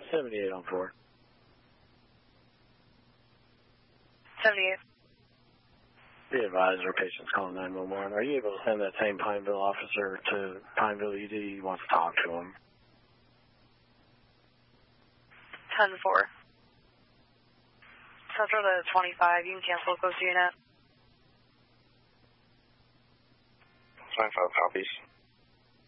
78 on 4. 78. Be advised, our patient's calling 911. Are you able to send that same Pineville officer to Pineville ED? He wants to talk to him. 10-4. Central to 25. You can cancel close to unit. 25 copies.